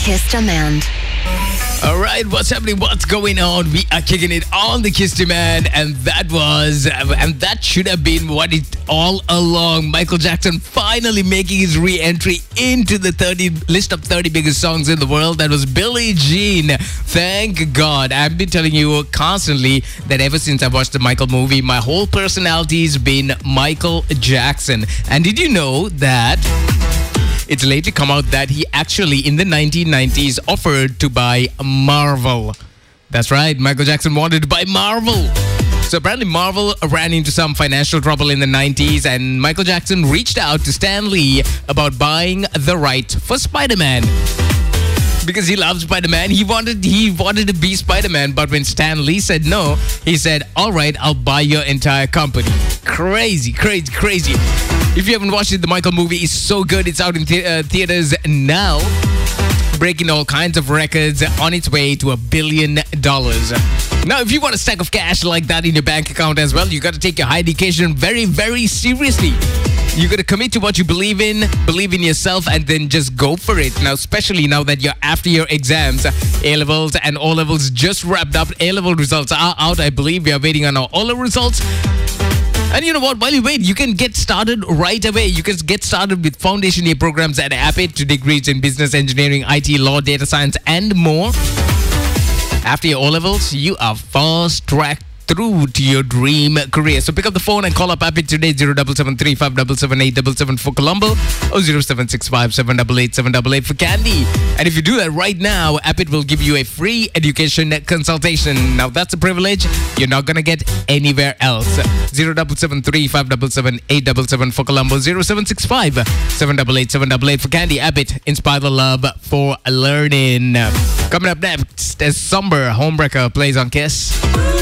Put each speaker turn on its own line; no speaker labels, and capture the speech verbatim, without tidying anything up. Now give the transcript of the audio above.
Kiss Demand.
All right, what's happening? What's going on? We are kicking it on the Kiss Demand, and that was, and that should have been what it all along. Michael Jackson finally making his re-entry into the thirty list of thirty biggest songs in the world. That was Billie Jean. Thank God. I've been telling you constantly that ever since I watched the Michael movie, my whole personality's been Michael Jackson. And did you know that it's later come out that he actually, in the nineteen nineties, offered to buy Marvel. That's right, Michael Jackson wanted to buy Marvel. So apparently Marvel ran into some financial trouble in the nineties, and Michael Jackson reached out to Stan Lee about buying the right for Spider-Man. Because he loves Spider-Man, he wanted he wanted to be Spider-Man, but when Stan Lee said no, he said, all right, I'll buy your entire company. Crazy, crazy, crazy. If you haven't watched it, the Michael movie is so good. It's out in the- uh, theaters now, breaking all kinds of records, on its way to a billion dollars. Now, if you want a stack of cash like that in your bank account as well, you got to take your higher education very, very seriously. You got to commit to what you believe in, believe in yourself, and then just go for it. Now, especially now that you're after your exams, A-levels and O-levels just wrapped up. A-level results are out, I believe. We are waiting on our O-level results. And you know what? While you wait, you can get started right away. You can get started with foundation year programs at Abbott to degrees in business, engineering, I T, law, data science, and more. After your O-levels, you are fast-tracked through to your dream career. So pick up the phone and call up Abbott today, zero seven seven three five seven seven eight seven seven for Colombo or zero seven six five seven eight eight seven eight eight for Candy. And if you do that right now, Abbott will give you a free education consultation. Now that's a privilege you're not going to get anywhere else. zero seven seven three five seven seven eight seven seven for Colombo, zero seven six five seven eight eight seven eight eight for Candy. Abbott, inspire the love for learning. Coming up next, as Somber Homebreaker plays on Kiss.